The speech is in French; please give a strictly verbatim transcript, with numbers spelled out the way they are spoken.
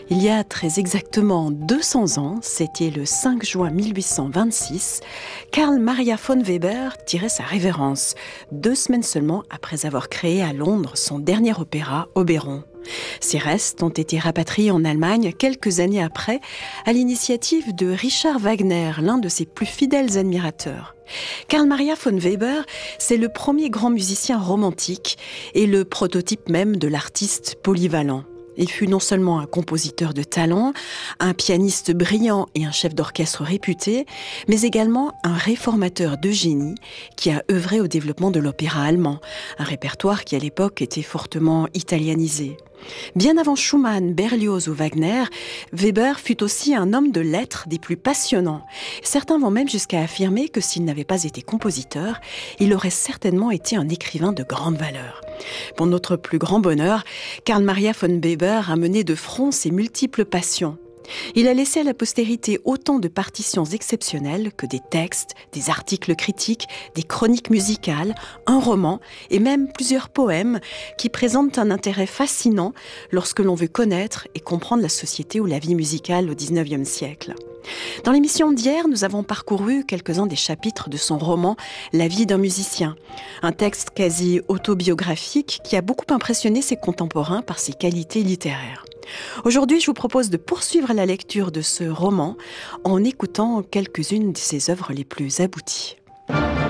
Il y a très exactement deux cents ans, c'était le cinq juin mille huit cent vingt-six, Carl Maria von Weber tirait sa révérence, deux semaines seulement après avoir créé à Londres son dernier opéra, Oberon. Ses restes ont été rapatriés en Allemagne quelques années après, à l'initiative de Richard Wagner, l'un de ses plus fidèles admirateurs. Carl Maria von Weber, c'est le premier grand musicien romantique et le prototype même de l'artiste polyvalent. Il fut non seulement un compositeur de talent, un pianiste brillant et un chef d'orchestre réputé, mais également un réformateur de génie qui a œuvré au développement de l'opéra allemand, un répertoire qui à l'époque était fortement italianisé. Bien avant Schumann, Berlioz ou Wagner, Weber fut aussi un homme de lettres des plus passionnants. Certains vont même jusqu'à affirmer que s'il n'avait pas été compositeur, il aurait certainement été un écrivain de grande valeur. Pour notre plus grand bonheur, Carl Maria von Weber a mené de front ses multiples passions. Il a laissé à la postérité autant de partitions exceptionnelles que des textes, des articles critiques, des chroniques musicales, un roman et même plusieurs poèmes qui présentent un intérêt fascinant lorsque l'on veut connaître et comprendre la société ou la vie musicale au dix-neuvième siècle. Dans l'émission d'hier, nous avons parcouru quelques-uns des chapitres de son roman « La vie d'un musicien », un texte quasi autobiographique qui a beaucoup impressionné ses contemporains par ses qualités littéraires. Aujourd'hui, je vous propose de poursuivre la lecture de ce roman en écoutant quelques-unes de ses œuvres les plus abouties.